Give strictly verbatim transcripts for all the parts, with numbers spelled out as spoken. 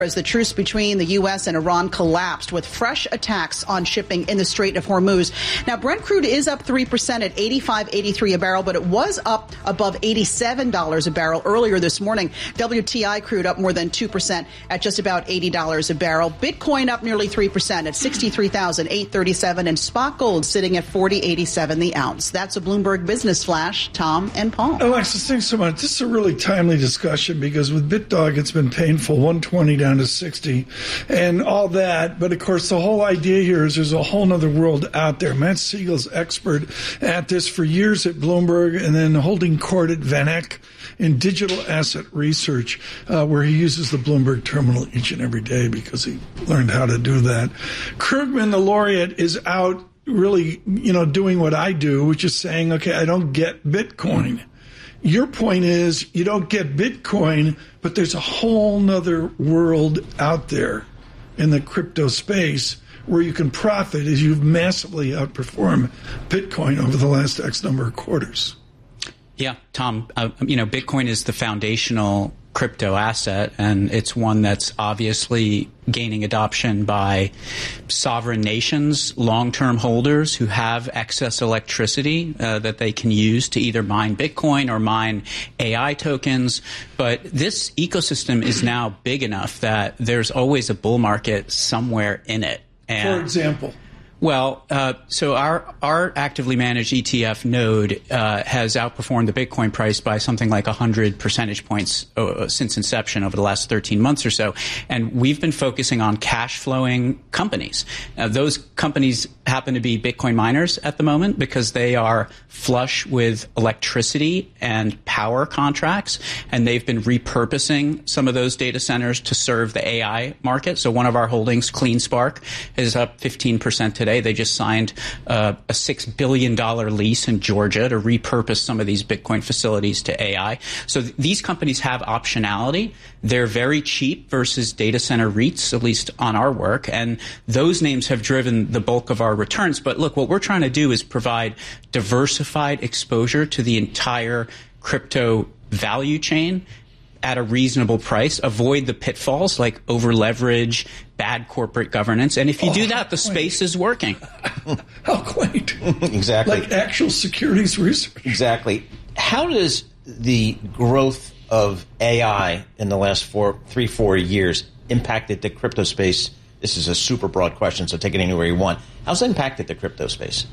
As the truce between the U S and Iran collapsed with fresh attacks on shipping in the Strait of Hormuz. Now, Brent crude is up three percent at eighty-five eighty-three a barrel, but it was up above eighty-seven dollars a barrel earlier this morning. W T I crude up more than two percent at just about eighty dollars a barrel. Bitcoin up nearly three percent at sixty-three thousand eight hundred thirty-seven, and spot gold sitting at forty eighty-seven the ounce. That's a Bloomberg Business Flash. Tom and Paul. Alexis, thanks so much. This is a really timely discussion because with BitDog, it's been painful. one twenty down to sixty and all that. But of course, the whole idea here is there's a whole nother world out there. Matt Siegel's expert at this for years at Bloomberg and then holding court at Van Eck in digital asset research, uh, where he uses the Bloomberg terminal each and every day because he learned how to do that. Krugman, the laureate, is out really, you know, doing what I do, which is saying, okay, I don't get Bitcoin. Your point is you don't get Bitcoin, but there's a whole nother world out there in the crypto space where you can profit as you've massively outperformed Bitcoin over the last X number of quarters. Yeah, Tom, uh, you know, Bitcoin is the foundational crypto asset, and it's one that's obviously gaining adoption by sovereign nations, long-term holders who have excess electricity uh, that they can use to either mine Bitcoin or mine A I tokens. But this ecosystem is now big enough that there's always a bull market somewhere in it. And, for example? Well, uh, so our our actively managed E T F node uh, has outperformed the Bitcoin price by something like one hundred percentage points uh, since inception over the last thirteen months or so. And we've been focusing on cash flowing companies. Uh, those companies happen to be Bitcoin miners at the moment because they are flush with electricity and power contracts, and they've been repurposing some of those data centers to serve the A I market. So one of our holdings, CleanSpark, is up fifteen percent today. They just signed uh, a six billion dollars lease in Georgia to repurpose some of these Bitcoin facilities to A I. So th- these companies have optionality. They're very cheap versus data center REITs, at least on our work. And those names have driven the bulk of our returns. But look, what we're trying to do is provide diversified exposure to the entire crypto value chain at a reasonable price, avoid the pitfalls like over leverage, bad corporate governance. And if you oh, do that, the quaint. Space is working. How quaint. Exactly. Like actual securities research. Exactly. How does the growth of A I in the last four, three, four years impacted the crypto space? This is a super broad question, so take it anywhere you want. How's it impacted the crypto space?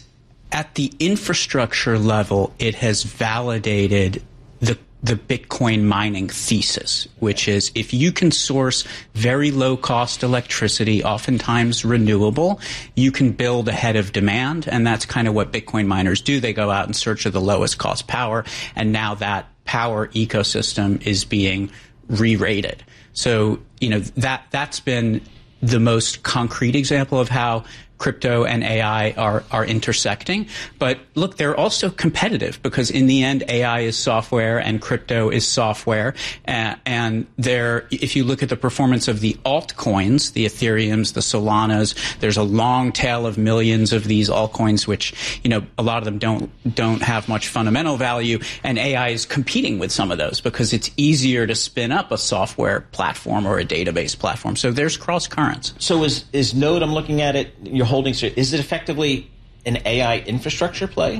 At the infrastructure level, it has validated the the Bitcoin mining thesis, which is if you can source very low cost electricity, oftentimes renewable, you can build ahead of demand. And that's kind of what Bitcoin miners do. They go out in search of the lowest cost power. And now that power ecosystem is being re-rated. So, you know, that, that's been the most concrete example of how crypto and A I are, are intersecting. But look, they're also competitive because in the end, A I is software and crypto is software. Uh, and they're, if you look at the performance of the altcoins, the Ethereums, the Solanas, there's a long tail of millions of these altcoins, which, you know, a lot of them don't, don't have much fundamental value. And A I is competing with some of those because it's easier to spin up a software platform or a database platform. So there's cross currents. So is, is Node, I'm looking at it, you're holding, is it effectively an A I infrastructure play?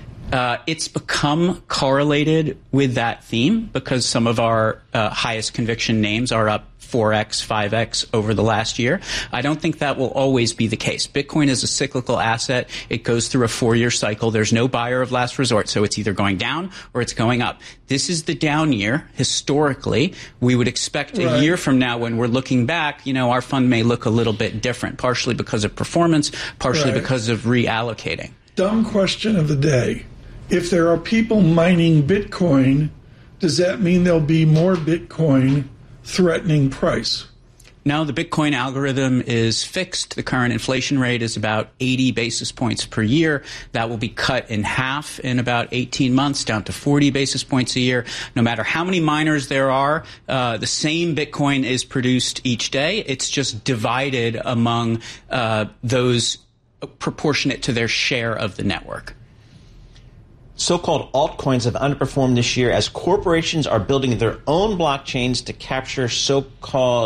Uh, it's become correlated with that theme because some of our uh, highest conviction names are up four X, five X over the last year. I don't think that will always be the case. Bitcoin is a cyclical asset. It goes through a four-year cycle. There's no buyer of last resort, so it's either going down or it's going up. This is the down year. Historically, we would expect right. a year from now when we're looking back, you know, our fund may look a little bit different, partially because of performance, partially right. because of reallocating. Dumb question of the day. If there are people mining Bitcoin, does that mean there'll be more Bitcoin threatening price? No, the Bitcoin algorithm is fixed. The current inflation rate is about eighty basis points per year. That will be cut in half in about eighteen months, down to forty basis points a year. No matter how many miners there are, uh, the same Bitcoin is produced each day. It's just divided among uh, those proportionate to their share of the network. So-called altcoins have underperformed this year as corporations are building their own blockchains to capture so-called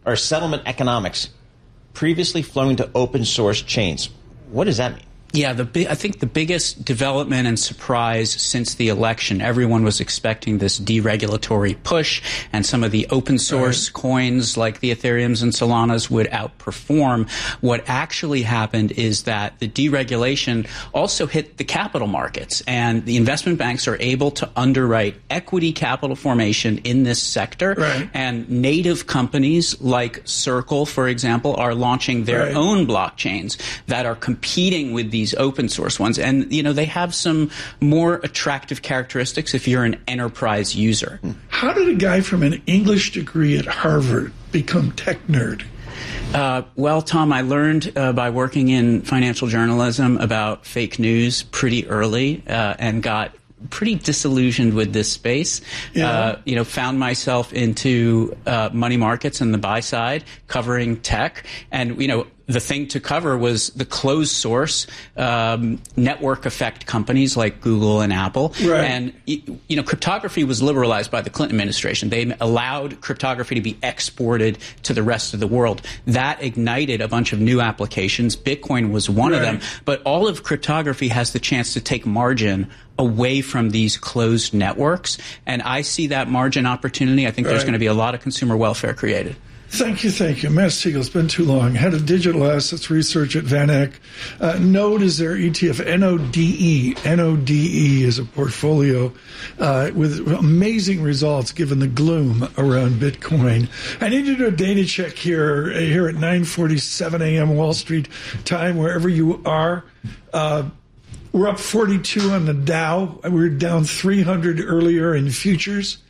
or settlement economics previously flowing to open source chains. What does that mean? Yeah, the bi- I think the biggest development and surprise since the election, everyone was expecting this deregulatory push, and some of the open source right. coins like the Ethereums and Solanas would outperform. What actually happened is that the deregulation also hit the capital markets, and the investment banks are able to underwrite equity capital formation in this sector. Right. And native companies like Circle, for example, are launching their right. own blockchains that are competing with the these open source ones. And, you know, they have some more attractive characteristics if you're an enterprise user. How did a guy from an English degree at Harvard become tech nerd? Uh, well, Tom, I learned uh, by working in financial journalism about fake news pretty early uh, and got pretty disillusioned with this space. Yeah. Uh, you know, found myself into uh, money markets and the buy side, covering tech. And, you know, the thing to cover was the closed source um, network effect companies like Google and Apple. Right. And, you know, cryptography was liberalized by the Clinton administration. They allowed cryptography to be exported to the rest of the world. That ignited a bunch of new applications. Bitcoin was one right. of them. But all of cryptography has the chance to take margin away from these closed networks. And I see that margin opportunity. I think right. there's going to be a lot of consumer welfare created. Thank you, thank you. Matt Siegel, it's been too long. Head of Digital Assets Research at Van Eck. Uh, Node is their E T F, N O D E. N O D E is a portfolio uh, with amazing results given the gloom around Bitcoin. I need to do a data check here, here at nine forty-seven a.m. Wall Street time, wherever you are. Uh, we're up forty-two on the Dow. We were down three hundred earlier in futures.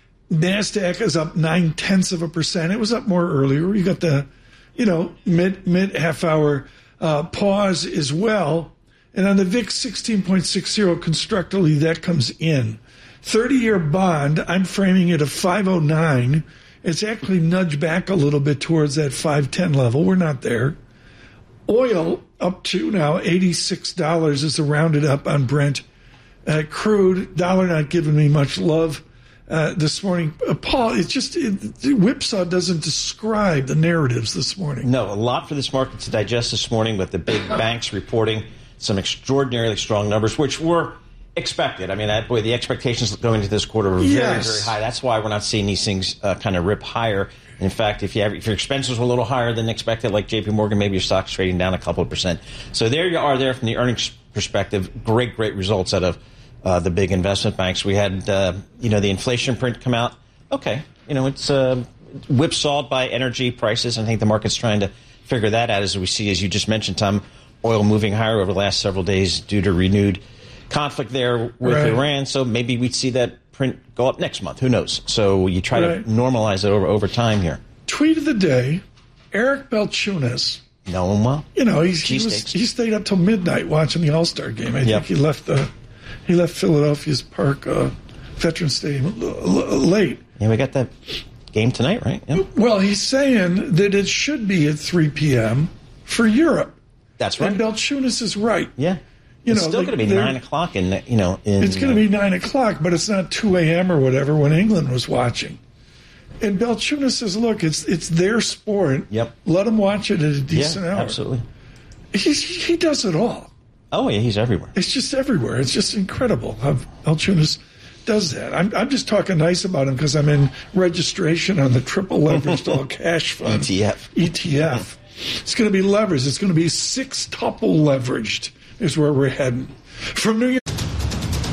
NASDAQ is up nine tenths of a percent. It was up more earlier. You got the, you know, mid mid half hour uh, pause as well. And on the V I X sixteen point six zero constructively, that comes in. thirty year bond, I'm framing it at five oh nine. It's actually nudged back a little bit towards that five ten level. We're not there. Oil up to now eighty-six dollars is the rounded up on Brent. Uh, crude, dollar not giving me much love. Uh, this morning, uh, Paul, it's just it, whipsaw doesn't describe the narratives this morning. No, a lot for this market to digest this morning with the big banks reporting some extraordinarily strong numbers, which were expected. I mean, that, boy, the expectations going into this quarter were very, yes. very high. That's why we're not seeing these things uh, kind of rip higher. In fact, if you have, if your expenses were a little higher than expected, like J P Morgan, maybe your stock's trading down a couple of percent. So there you are there from the earnings perspective. Great, great results out of Uh, the big investment banks. We had, uh, you know, the inflation print come out. Okay, you know, it's uh, whipsawed by energy prices. I think the market's trying to figure that out as we see, as you just mentioned, Tom, oil moving higher over the last several days due to renewed conflict there with right. Iran. So maybe we'd see that print go up next month. Who knows? So you try right. to normalize it over, over time here. Tweet of the day, Eric Balchunas. No, well, you know, he's, he, was, he stayed up till midnight watching the All-Star game. I yep. think he left the... He left Philadelphia's Park uh, Veterans Stadium l- l- late. Yeah, we got that game tonight, right? Yep. Well, he's saying that it should be at three p.m. for Europe. That's right. And Balchunas is right. Yeah. You it's know, still going to be nine o'clock in, you know, in... It's going to be nine o'clock, but it's not two a.m. or whatever when England was watching. And Balchunas says, look, it's it's their sport. Yep. Let them watch it at a decent yeah, hour. absolutely. He's, he does it all. Oh, yeah, he's everywhere. It's just everywhere. It's just incredible how Balchunas does that. I'm, I'm just talking nice about him because I'm in registration on the triple leveraged all cash fund. E T F. E T F. It's going to be leveraged. It's going to be six tuple leveraged is where we're heading. From New York.